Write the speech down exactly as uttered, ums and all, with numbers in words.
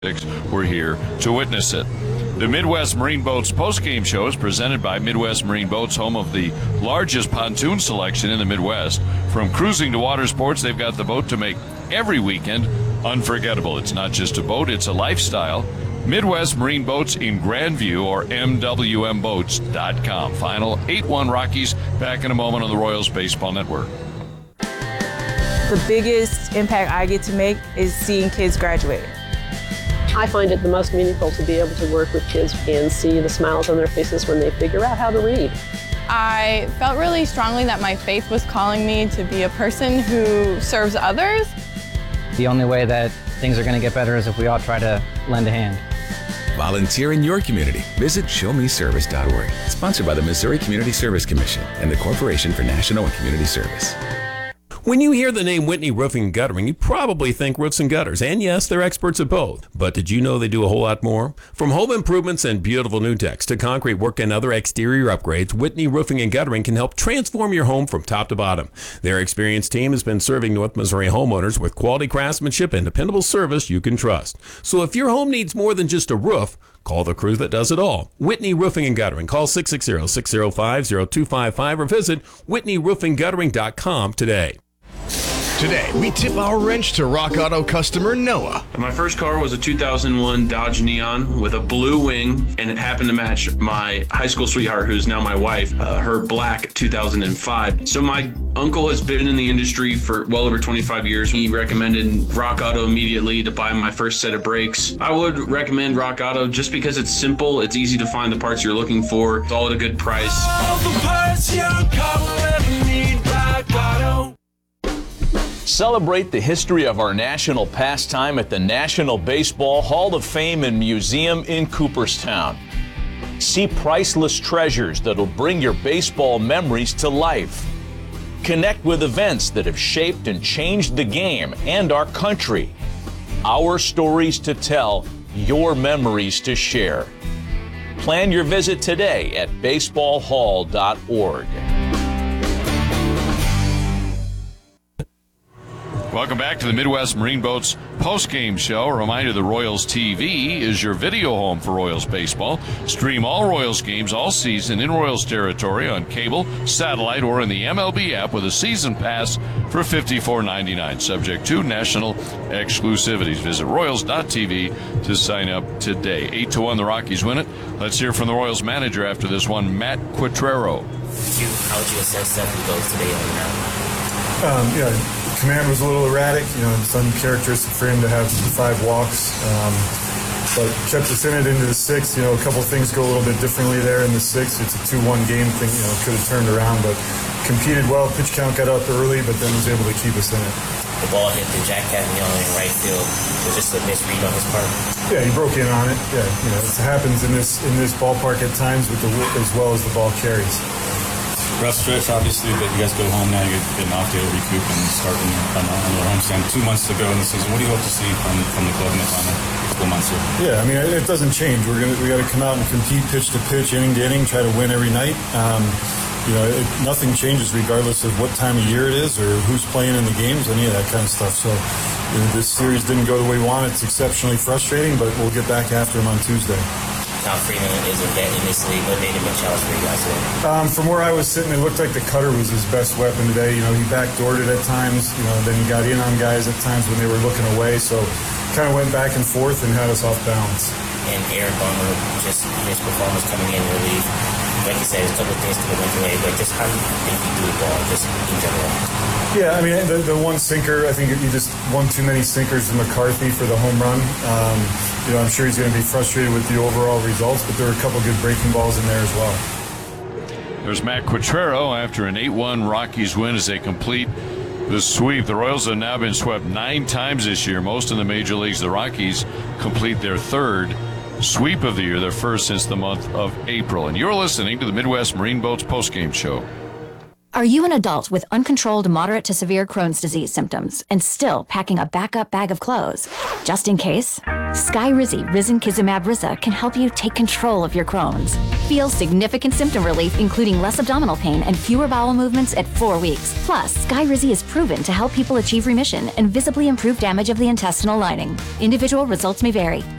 We're here to witness it. The Midwest Marine Boats postgame show is presented by Midwest Marine Boats, home of the largest pontoon selection in the Midwest. From cruising to water sports, they've got the boat to make every weekend unforgettable. It's not just a boat, it's a lifestyle. Midwest Marine Boats in Grandview or M W M boats dot com. Final eight one Rockies. Back in a moment on the Royals Baseball Network. The biggest impact I get to make is seeing kids graduate. I find it the most meaningful to be able to work with kids and see the smiles on their faces when they figure out how to read. I felt really strongly that my faith was calling me to be a person who serves others. The only way that things are going to get better is if we all try to lend a hand. Volunteer in your community. Visit show me service dot org. Sponsored by the Missouri Community Service Commission and the Corporation for National and Community Service. When you hear the name Whitney Roofing and Guttering, you probably think roofs and gutters. And yes, they're experts at both. But did you know they do a whole lot more? From home improvements and beautiful new decks to concrete work and other exterior upgrades, Whitney Roofing and Guttering can help transform your home from top to bottom. Their experienced team has been serving North Missouri homeowners with quality craftsmanship and dependable service you can trust. So if your home needs more than just a roof, call the crew that does it all. Whitney Roofing and Guttering. Call six six zero, six zero five, zero two five five or visit whitney roofing guttering dot com today. Today, we tip our wrench to Rock Auto customer Noah. My first car was a two thousand one Dodge Neon with a blue wing, and it happened to match my high school sweetheart, who's now my wife, uh, her black two thousand five. So my uncle has been in the industry for well over twenty-five years. He recommended Rock Auto immediately to buy my first set of brakes. I would recommend Rock Auto just because it's simple, it's easy to find the parts you're looking for, it's all at a good price. All the parts your car will ever need, Rock Auto. Celebrate the history of our national pastime at the National Baseball Hall of Fame and Museum in Cooperstown. See priceless treasures that'll bring your baseball memories to life. Connect with events that have shaped and changed the game and our country. Our stories to tell, your memories to share. Plan your visit today at baseball hall dot org. Welcome back to the Midwest Marine Boats postgame show. A reminder, the Royals T V is your video home for Royals baseball. Stream all Royals games all season in Royals territory on cable, satellite, or in the M L B app with a season pass for fifty-four ninety-nine. Subject to national exclusivities. Visit royals dot t v to sign up today. eight to one, the Rockies win it. Let's hear from the Royals manager after this one, Matt Quatrero. How would you assess that who goes today on the mound? Um, yeah, command was a little erratic. You know, it's uncharacteristic for him to have five walks, um, but kept us in it into the sixth. You know, a couple things go a little bit differently there in the sixth. It's a two one game thing. You know, could have turned around, but competed well. Pitch count got up early, but then was able to keep us in it. The ball hit the Jack Catanello in right field. Was just a misread on his part. Yeah, he broke in on it. Yeah, you know, it happens in this in this ballpark at times with the whip as well as the ball carries. Rough stretch, obviously, but you guys go home now. You get an off day to recoup and start on, on your homestand. Two months to go in the season. What do you hope to see from, from the club in the final couple months here? Yeah, I mean, it doesn't change. We're gonna we got to come out and compete pitch to pitch, inning to inning, try to win every night. Um, you know, it, nothing changes regardless of what time of year it is or who's playing in the games, any of that kind of stuff. So you know, this series didn't go the way we wanted. It's exceptionally frustrating, but we'll get back after him on Tuesday. Tom Freeman is a vet in this league. What made him a challenge for you guys today? Um, from where I was sitting, it looked like the cutter was his best weapon today. You know, he backdoored it at times. You know, then he got in on guys at times when they were looking away. So kind of went back and forth and had us off balance. And Aaron Bummer, just his performance coming in relief. Like you said, there's a couple of things could have went away, but just how do you think he threw the ball, just in general? Yeah, I mean, the, the one sinker, I think you just won too many sinkers to McCarthy for the home run. Um, you know, I'm sure he's going to be frustrated with the overall results, but there were a couple good breaking balls in there as well. There's Matt Quatrero after an eight one Rockies win as they complete the sweep. The Royals have now been swept nine times this year, most in the major leagues. The Rockies complete their third sweep of the year, their first since the month of April. And you're listening to the Midwest Marine Boats postgame show. Are you an adult with uncontrolled moderate to severe Crohn's disease symptoms and still packing a backup bag of clothes? Just in case, Skyrizi Risankizumab Riza can help you take control of your Crohn's. Feel significant symptom relief, including less abdominal pain and fewer bowel movements at four weeks. Plus, Skyrizi is proven to help people achieve remission and visibly improve damage of the intestinal lining. Individual results may vary.